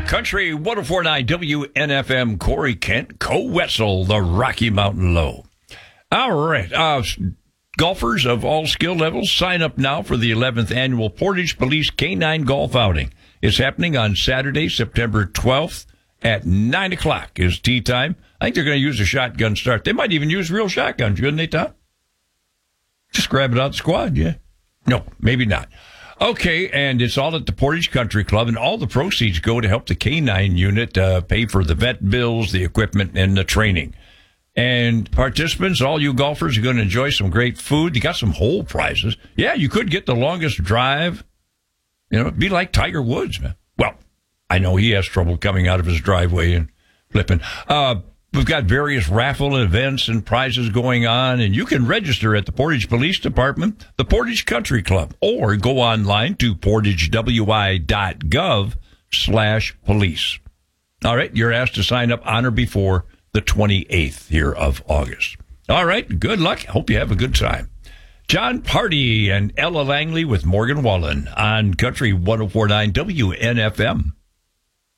Country 104.9 WNFM, Corey Kent, Co-Wetzel, the Rocky Mountain Low. All right. Golfers of all skill levels, sign up now for the 11th annual Portage Police K9 Golf Outing. It's happening on Saturday, September 12th at 9 o'clock is tee time. I think they're going to use a shotgun start. They might even use real shotguns, shouldn't they, Tom? Just grab it out of the squad, yeah. No, maybe not. Okay, and it's all at the Portage Country Club, and all the proceeds go to help the K9 unit pay for the vet bills, the equipment, and the training. And participants, all you golfers, are going to enjoy some great food. You got some whole prizes. Yeah, you could get the longest drive. You know, it'd be like Tiger Woods, man. Well, I know he has trouble coming out of his driveway and flipping. We've got various raffle events and prizes going on, and you can register at the Portage Police Department, the Portage Country Club, or go online to portagewi.gov/police. All right, you're asked to sign up on or before the 28th here of August. All right, good luck. Hope you have a good time. John Party and Ella Langley with Morgan Wallen on Country 104.9 WNFM.